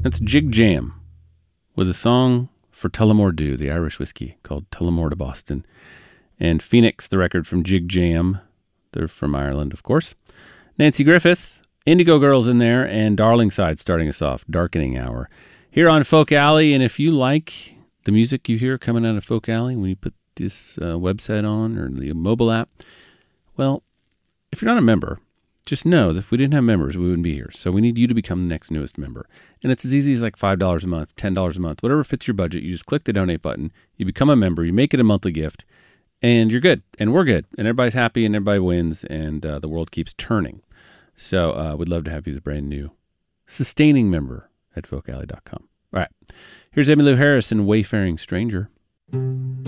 That's Jig Jam with a song for Tullamore Dew, the Irish whiskey called Tullamore de Boston. And Phoenix, the record from Jig Jam. They're from Ireland, of course. Nancy Griffith, Indigo Girls in there, and Darlingside starting us off, Darkening Hour. Here on Folk Alley, and if you like the music you hear coming out of Folk Alley when you put this website on or the mobile app, well, if you're not a member, just know that if we didn't have members, we wouldn't be here. So we need you to become the next newest member. And it's as easy as like $5 a month, $10 a month, whatever fits your budget. You just click the donate button, you become a member, you make it a monthly gift, and you're good. And we're good. And everybody's happy and everybody wins, and the world keeps turning. So we'd love to have you as a brand new sustaining member at folkalley.com. All right. Here's Emmylou Harris and Wayfaring Stranger.